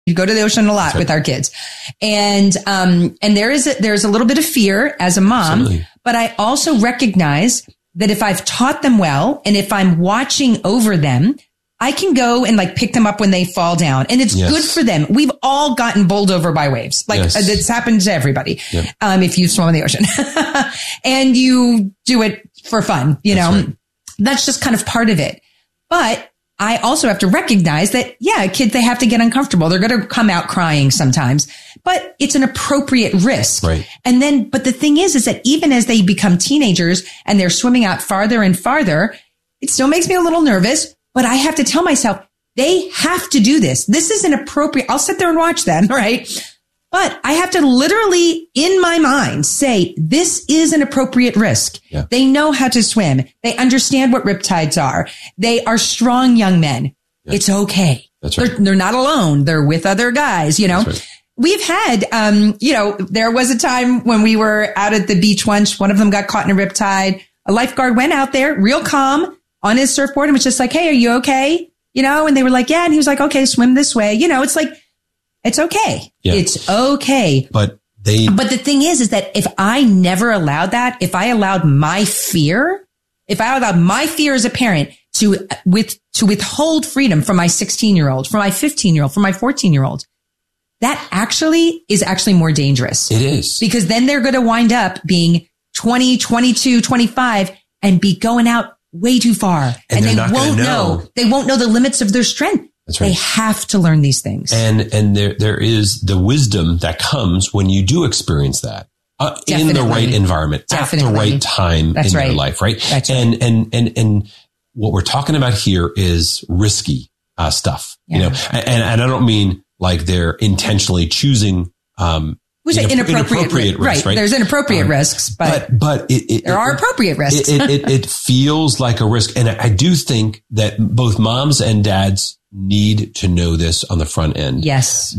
You go to the ocean a lot with our kids. And there's a little bit of fear as a mom, Absolutely. But I also recognize that if I've taught them well and if I'm watching over them, I can go and like pick them up when they fall down, and it's good for them. We've all gotten bowled over by waves. Like it's happened to everybody. Yep. If you swim in the ocean and you do it for fun, that's just kind of part of it. But I also have to recognize that, kids, they have to get uncomfortable. They're going to come out crying sometimes, but it's an appropriate risk. Right. And then, but the thing is that even as they become teenagers and they're swimming out farther and farther, it still makes me a little nervous, but I have to tell myself they have to do this. This is an appropriate, I'll sit there and watch them, right? But I have to literally, in my mind, say, this is an appropriate risk. Yeah. They know how to swim. They understand what riptides are. They are strong young men. Yeah. It's okay. That's right. They're not alone. They're with other guys, That's right. We've had, there was a time when we were out at the beach once. One of them got caught in a riptide. A lifeguard went out there real calm on his surfboard and was just like, hey, are you okay? And they were like, yeah. And he was like, okay, swim this way. It's like, it's okay. Yeah. It's okay. But the thing is that if I never allowed that, if I allowed my fear as a parent to withhold freedom from my 16-year-old, from my 15-year-old, from my 14-year-old, that is actually more dangerous. It is. Because then they're going to wind up being 20, 22, 25 and be going out way too far. And they won't know. They won't know the limits of their strength. That's right. They have to learn these things. And there is the wisdom that comes when you do experience that in the right environment, at the right time in your life, right? That's right. And what we're talking about here is risky stuff, and I don't mean like they're intentionally choosing inappropriate risks, right? There's inappropriate risks, but there are appropriate risks. It feels like a risk. And I do think that both moms and dads need to know this on the front end. Yes.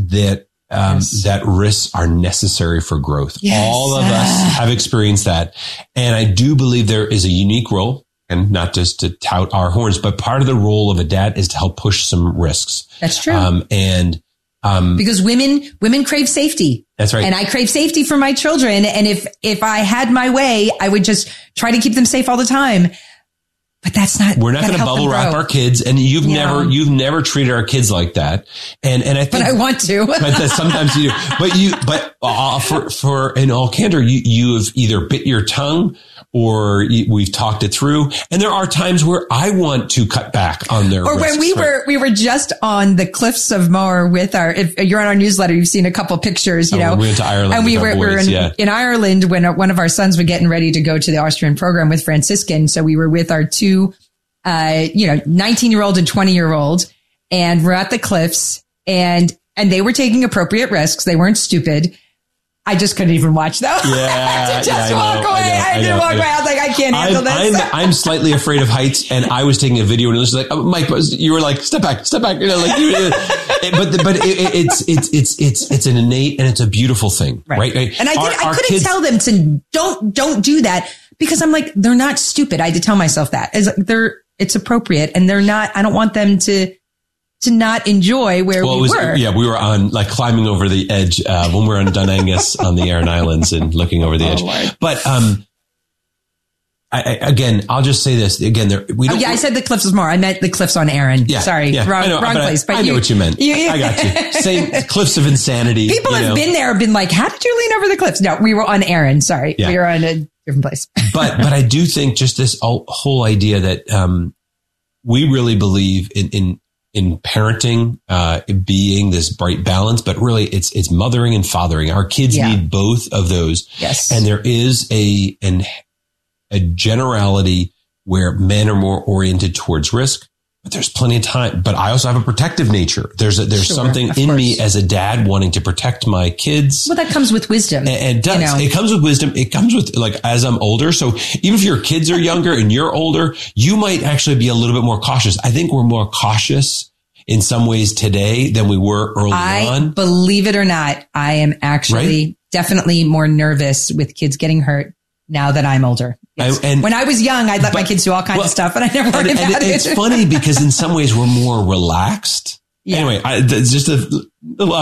That risks are necessary for growth. Yes. All of us have experienced that. And I do believe there is a unique role, and not just to tout our horns, but part of the role of a dad is to help push some risks. That's true. Because women crave safety. That's right. And I crave safety for my children. And if I had my way, I would just try to keep them safe all the time. But that's not, we're not going to bubble wrap our kids. And you've never treated our kids like that. And I think, but I want to, but sometimes you do, but for in all candor, you have either bit your tongue or we've talked it through. And there are times where I want to cut back on their Or risks, when we were just on the cliffs of Moher with if you're on our newsletter, you've seen a couple pictures, we went to Ireland. And we were in Ireland when one of our sons was getting ready to go to the Austrian program with Franciscan. So we were with our two 19-year-old and 20-year-old, and we're at the cliffs and they were taking appropriate risks. They weren't stupid. I just couldn't even watch them. Yeah, I had to just walk away. I didn't walk away. I was like, I can't handle this. I'm slightly afraid of heights, and I was taking a video, and it was like, Mike, you were like, step back. But it's an innate and it's a beautiful thing, right? And I couldn't tell them to don't do that, because I'm like, they're not stupid. I had to tell myself that it's appropriate, and they're not. I don't want them to not enjoy where we were. Yeah, we were on like climbing over the edge when we were on Dunangus on the Aran Islands and looking over the edge. Lord. But I'll just say this again. I said the cliffs was more. I meant the cliffs on Aran. Yeah, sorry, wrong place. But I know what you meant. I got you. Same cliffs of insanity. People have been there, been like, how did you lean over the cliffs? No, we were on Aran. Sorry, we were on a different place. but I do think just this whole idea that we really believe in parenting, being this bright balance, but really it's mothering and fathering. Our kids need both of those. Yes. And there is a generality where men are more oriented towards risk, but there's plenty of time. But I also have a protective nature. There's something in me as a dad wanting to protect my kids. Well, that comes with wisdom. And it does. It comes with wisdom. It comes with as I'm older. So even if your kids are younger and you're older, you might actually be a little bit more cautious. I think we're more cautious in some ways today than we were early on. Believe it or not, I am actually definitely more nervous with kids getting hurt now that I'm older. Yes. And when I was young, I'd let my kids do all kinds of stuff, and I never worried about it. It's funny because in some ways we're more relaxed Anyway, just a little